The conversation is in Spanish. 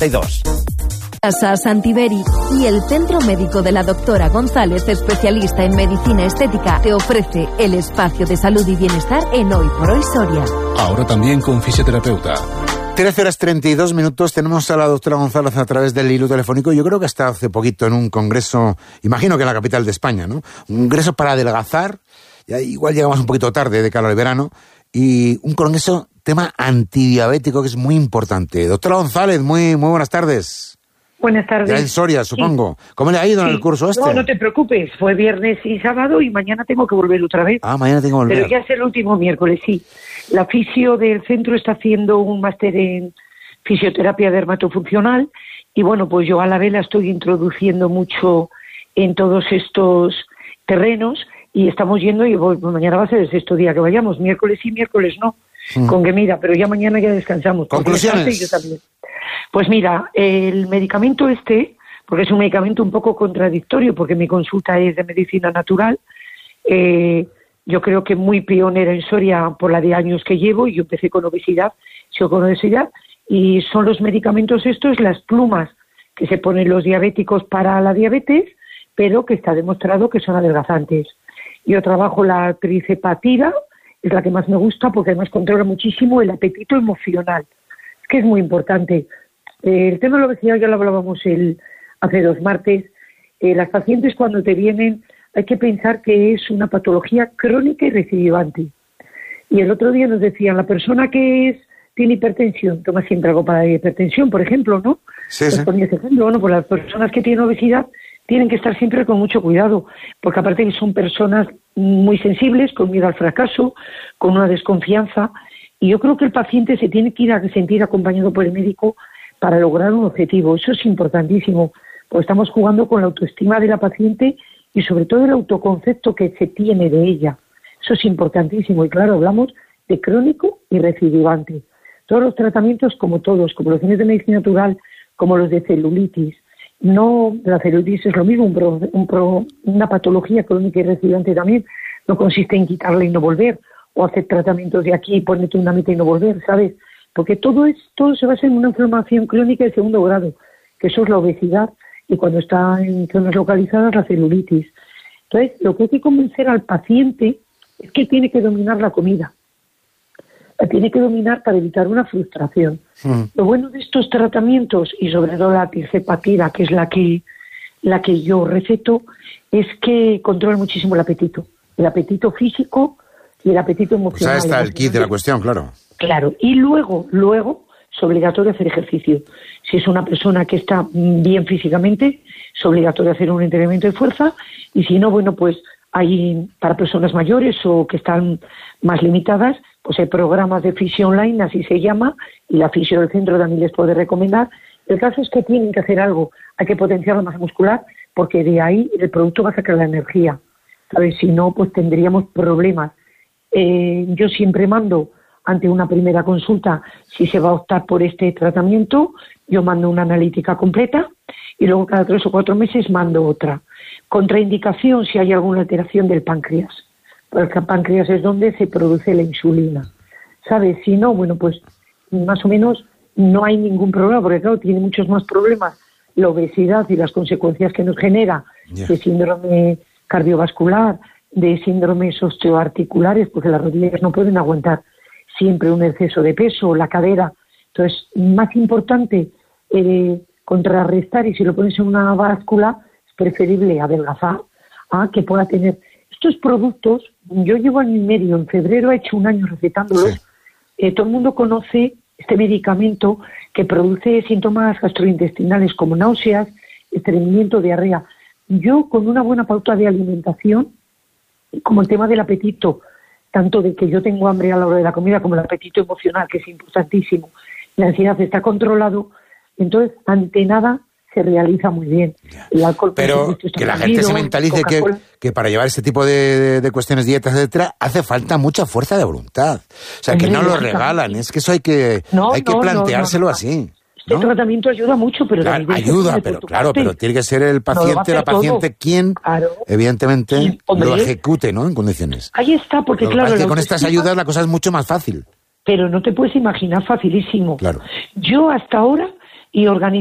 Casa Santiberi y el Centro Médico de la Doctora González, especialista en medicina estética, te ofrece el espacio de salud y bienestar en Hoy por Hoy Soria. Ahora también con fisioterapeuta. 13:32. Tenemos a la doctora González a través del hilo telefónico. Yo creo que está hace poquito en un congreso, imagino que en la capital de España, ¿no? Un congreso para adelgazar, ya igual llegamos un poquito tarde de cara al verano, y un congreso, tema antidiabético, que es muy importante. Doctora González, muy buenas tardes. Buenas tardes. Ya en Soria, supongo. Sí. ¿Cómo le ha ido en el curso este? No te preocupes. Fue viernes y sábado y mañana tengo que volver otra vez. Mañana tengo que volver. Pero ya es el último miércoles, sí. La fisio del centro está haciendo un máster en fisioterapia dermatofuncional y bueno, pues yo a la vez la estoy introduciendo mucho en todos estos terrenos y estamos yendo y pues, mañana va a ser el sexto día que vayamos. Miércoles sí, miércoles no. Con que mira, pero ya mañana ya descansamos. ¿Conclusiones? Yo también. Pues mira, el medicamento porque es un medicamento un poco contradictorio, porque mi consulta es de medicina natural, yo creo que muy pionera en Soria por la de años que llevo, y yo empecé con obesidad, sigo con obesidad, y son los medicamentos estos, las plumas que se ponen los diabéticos para la diabetes, pero que está demostrado que son adelgazantes. Yo trabajo la tricepatida, es la que más me gusta porque además controla muchísimo el apetito emocional, que es muy importante. El tema de la obesidad ya lo hablábamos hace 2 martes. Las pacientes cuando te vienen hay que pensar que es una patología crónica y recidivante. Y el otro día nos decían, la persona que tiene hipertensión, toma siempre algo para la hipertensión, por ejemplo, ¿no? Sí. Ponía ese ejemplo. Bueno, pues las personas que tienen obesidad tienen que estar siempre con mucho cuidado, porque aparte que son personas muy sensibles, con miedo al fracaso, con una desconfianza, y yo creo que el paciente se tiene que ir a sentir acompañado por el médico para lograr un objetivo. Eso es importantísimo, porque estamos jugando con la autoestima de la paciente y sobre todo el autoconcepto que se tiene de ella. Eso es importantísimo, y claro, hablamos de crónico y recidivante. Todos los tratamientos, como todos, como los de medicina natural, como los de celulitis, no, la celulitis es lo mismo, una patología crónica y recidivante también, no consiste en quitarla y no volver, o hacer tratamientos de aquí y ponerte una meta y no volver, ¿sabes? Porque todo se basa en una inflamación crónica de segundo grado, que eso es la obesidad, y cuando está en zonas localizadas, la celulitis. Entonces, lo que hay que convencer al paciente es que tiene que dominar la comida. La tiene que dominar para evitar una frustración. Lo bueno de estos tratamientos, y sobre todo la tirzepatida, que es la que yo receto, es que controla muchísimo el apetito físico y el apetito emocional. Pues ahí está el kit de la cuestión, claro. Claro, y luego es obligatorio hacer ejercicio. Si es una persona que está bien físicamente, es obligatorio hacer un entrenamiento de fuerza, y si no, bueno, pues hay para personas mayores o que están más limitadas, pues hay programas de fisio online, así se llama, y la fisio del centro también les puede recomendar. El caso es que tienen que hacer algo, hay que potenciar la masa muscular, porque de ahí el producto va a sacar la energía, ¿sabes? Si no, pues tendríamos problemas. Yo siempre mando, ante una primera consulta, si se va a optar por este tratamiento, yo mando una analítica completa, y luego cada 3 o 4 meses mando otra. Contraindicación si hay alguna alteración del páncreas, porque el páncreas es donde se produce la insulina, ¿sabes? Si no, bueno, pues más o menos no hay ningún problema, porque claro, tiene muchos más problemas la obesidad y las consecuencias que nos genera de síndrome cardiovascular, de síndromes osteoarticulares, porque las rodillas no pueden aguantar siempre un exceso de peso, la cadera. Entonces, más importante contrarrestar, y si lo pones en una báscula, es preferible adelgazar a que pueda tener estos productos. Yo llevo 1 año y medio, en febrero he hecho 1 año recetándolos. Todo el mundo conoce este medicamento que produce síntomas gastrointestinales como náuseas, estreñimiento, diarrea. Yo, con una buena pauta de alimentación, como el tema del apetito, tanto de que yo tengo hambre a la hora de la comida como el apetito emocional, que es importantísimo, la ansiedad está controlado, entonces ante nada se realiza muy bien. El alcohol, pero que la gente se mentalice que para llevar este tipo de cuestiones, dietas, etcétera, hace falta mucha fuerza de voluntad. O sea, que no lo regalan, es que eso hay que planteárselo así. Este tratamiento ayuda mucho, pero claro, ayuda, pero tiene que ser el paciente, la paciente quien, evidentemente, lo ejecute, ¿no? En condiciones. Ahí está, porque claro, que con estas ayudas la cosa es mucho más fácil. Pero no te puedes imaginar facilísimo. Claro. Yo hasta ahora y organizar